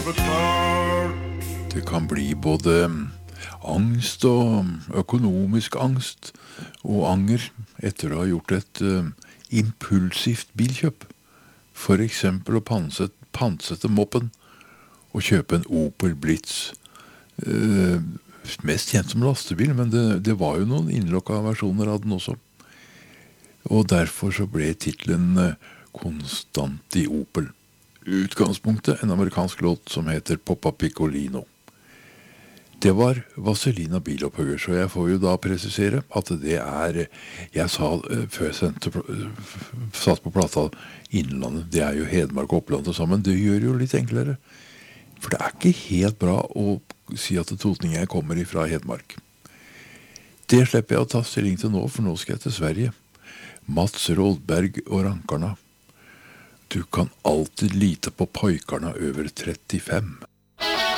betalt. Det kan bli både angst og økonomisk angst og anger etter å ha gjort et impulsivt bilkjøp. For eksempel å pansette moppen og kjøpe en Opel Blitz. Mest kjent som lastebil, men det var jo noen innlokka versjoner av den også. Og derfor så ble titlen Konstant i Opel. Utgangspunktet en amerikansk låt som heter Poppa Piccolino. Det var Vazelina Bilopphøggers, så jeg får jo da presisere at det jeg sa før jeg satt på plata Innlandet, det jo Hedmark og Oppland sammen, det gjør jo litt enklere. For det ikke helt bra å si at totninger kommer ifra Hedmark. Det slipper jeg å ta stilling til nå, for nå skal jeg til Sverige. Mats Rådberg og Rankarna. Du kan alltid lite på pojkarna over 35.